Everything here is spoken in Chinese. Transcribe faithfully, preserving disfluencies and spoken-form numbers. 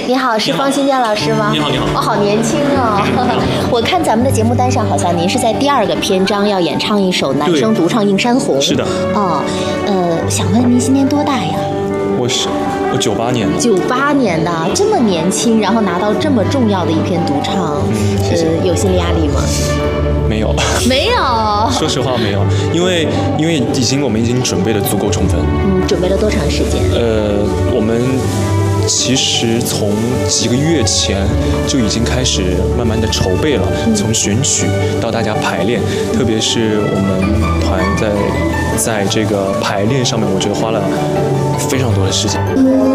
你好，是方新建老师吗？ 你好，你好。 我好年轻哦！我看咱们的节目单上，好像您是在第二个篇章要演唱一首男声独唱《映山红》。 是的。 哦，呃，想问您今年多大呀？ 我是我九八年的。 九八年的，这么年轻，然后拿到这么重要的一篇独唱， 嗯，谢谢。 呃，有心理压力吗？ 没有， 没有。 说实话没有，因为因为已经我们已经准备的足够充分。 嗯，准备了多长时间？ 呃，我们其实从几个月前就已经开始慢慢的筹备了，嗯、从选曲到大家排练，特别是我们团在在这个排练上面，我觉得花了非常多的时间。嗯